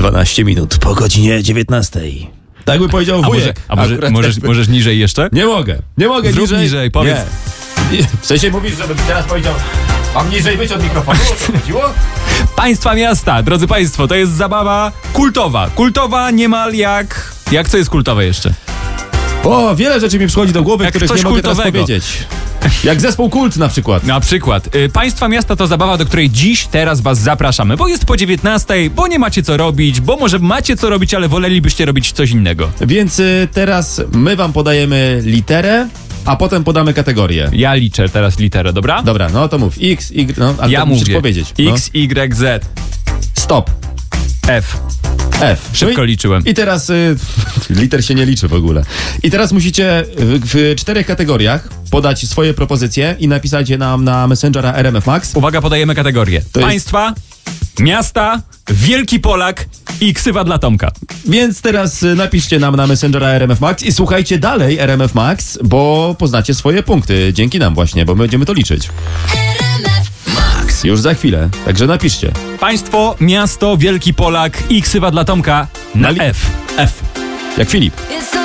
12 minut po godzinie 19. Tak by powiedział wujek. Możesz niżej jeszcze? Nie mogę Zrób niżej, powiedz. Nie. W sensie mówisz, żebym teraz powiedział, mam niżej być od mikrofonu? O co chodziło? Państwa miasta, drodzy państwo, to jest zabawa kultowa. Kultowa niemal jak... Jak co jest kultowe jeszcze? O, wiele rzeczy mi przychodzi do głowy, Jak których coś nie mogę teraz kultowego. powiedzieć. Jak zespół Kult na przykład. Na przykład. Państwa miasta to zabawa, do której teraz was zapraszamy, bo jest po 19, bo nie macie co robić, bo może macie co robić, ale wolelibyście robić coś innego. Więc teraz my wam podajemy literę, a potem podamy kategorię. Ja liczę teraz literę, dobra? Dobra, no to mów. X, Y, no, ale Ja to musisz mówię. powiedzieć. No. X, Y, Z, Stop. F. F. Szybko No liczyłem. I teraz liter się nie liczy w ogóle. I teraz musicie w 4 kategoriach podać swoje propozycje i napisać je nam na Messengera RMF Max. Uwaga, podajemy kategorię. Państwa, miasta, Wielki Polak i ksywa dla Tomka. Więc teraz napiszcie nam na Messengera RMF Max i słuchajcie dalej RMF Max, bo poznacie swoje punkty. Dzięki nam właśnie, bo my będziemy to liczyć. Już za chwilę, także napiszcie. Państwo, miasto, Wielki Polak i ksywa dla Tomka na F. F. Jak Filip. It's